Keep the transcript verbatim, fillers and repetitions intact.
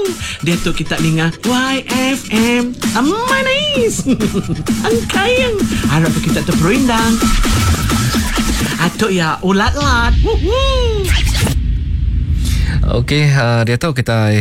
Dia tu kita dengar Y F M. Manis. Ang kayang. Harap kita terperindang. Atuk ya ulat-lat. Okey, uh, dia tahu kita